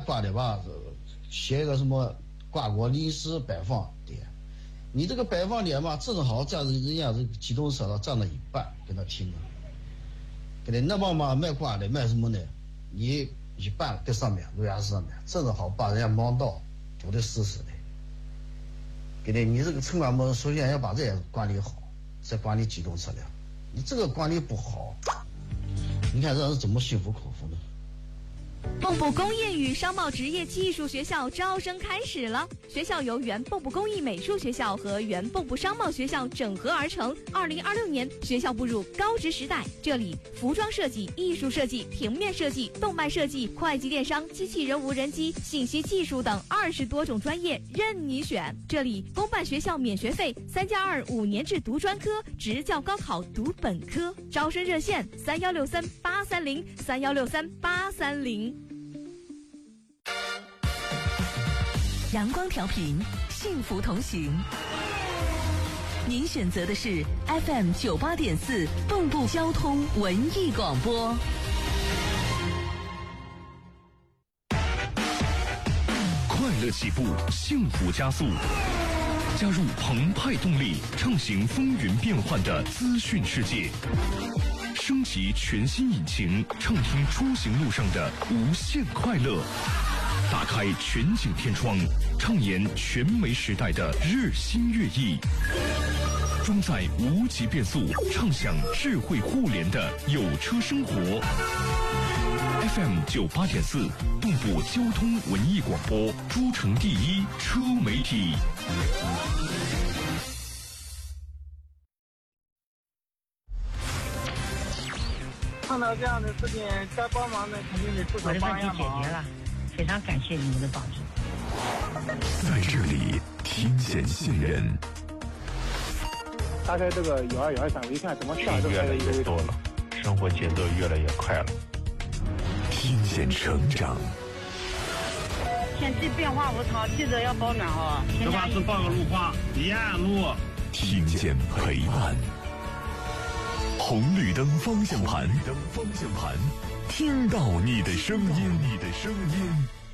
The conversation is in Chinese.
挂的吧，写一个什么挂国临时摆放点，你这个摆放点嘛，正好站着人家这个机动车上站了一半，跟他停了。给你那帮嘛卖挂的卖什么呢？你一半在上面，路牙上面，正好把人家盲道堵得死死的。给你这个城管部门首先要把这些管理好，再管理机动车辆。你这个管理不好，你看让人怎么心服口服呢？ 蚌埠工业与商贸职业技术学校招生开始了。学校由原蚌埠工艺美术学校和原蚌埠商贸学校整合而成。2026年，学校步入高职时代。这里服装设计、艺术设计、平面设计、动漫设计、会计电商、机器人无人机、信息技术等20多种专业任你选。这里公办学校免学费，3+2 5年制读专科，职教高考读本科。招生热线3163-830，3163-830。 阳光调频，幸福同行。您选择的是 FM 98.4蚌埠交通文艺广播。 快乐起步，幸福加速。加入澎湃动力，畅行风云变幻的资讯世界。升级全新引擎，畅听出行路上的无限快乐。打开全景天窗，畅言全媒时代的日新月异。装载无极变速，畅享智慧互联的有车生活。FM 98.4，蚌埠交通文艺广播，诸城第一车媒体。 碰到这样的事情，该帮忙的肯定得出手帮呀忙。 我的问题解决了，非常感谢你们的帮助。 在这里听见信任。 打开这个12113，我一看怎么下都越来越多了，生活节奏越来越快了。 听见成长。 天气变化无常，记得要保暖哦。 这把是报个路况，沿岸路。 听见陪伴。红绿灯方向盘，听到你的声音，